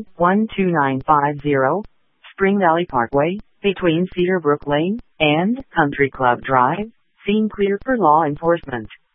12950, Spring Valley Parkway, between Cedar Brook Lane and Country Club Drive. Scene clear for law enforcement.